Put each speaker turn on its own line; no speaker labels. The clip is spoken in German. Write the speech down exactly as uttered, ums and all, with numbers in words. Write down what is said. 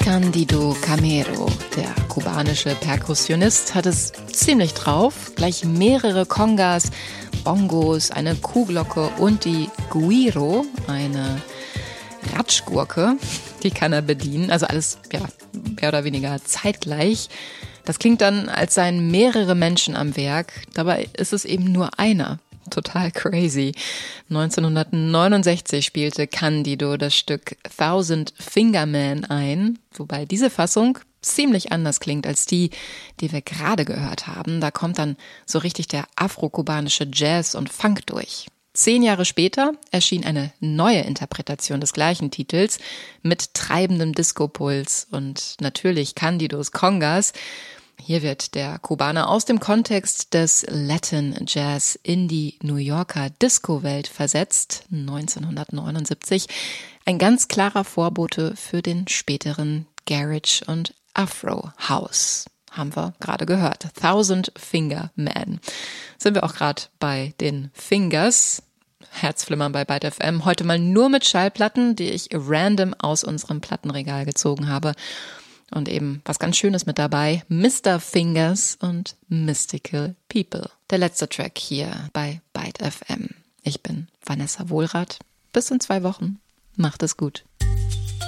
Cándido Camero, der kubanische Perkussionist, hat es ziemlich drauf. Gleich mehrere Congas, Bongos, eine Kuhglocke und die Güiro, eine Ratschgurke, die kann er bedienen. Also alles ja, mehr oder weniger zeitgleich. Das klingt dann, als seien mehrere Menschen am Werk. Dabei ist es eben nur einer. Total crazy. neunzehnhundertneunundsechzig spielte Cándido das Stück Thousand Finger Man ein, wobei diese Fassung ziemlich anders klingt als die, die wir gerade gehört haben. Da kommt dann so richtig der afro-kubanische Jazz und Funk durch. Zehn Jahre später erschien eine neue Interpretation des gleichen Titels mit treibendem Disco-Puls und natürlich Cándidos Congas. Hier wird der Kubaner aus dem Kontext des Latin Jazz in die New Yorker Disco-Welt versetzt, neunzehnhundertneunundsiebzig. Ein ganz klarer Vorbote für den späteren Garage und Afro House. Haben wir gerade gehört. Thousand Finger Man. Sind wir auch gerade bei den Fingers. Herzflimmern bei Byte F M. Heute mal nur mit Schallplatten, die ich random aus unserem Plattenregal gezogen habe. Und eben was ganz Schönes mit dabei, Mister Fingers und Mystical People. Der letzte Track hier bei Byte F M. Ich bin Vanessa Wohlrath. Bis in zwei Wochen. Macht es gut.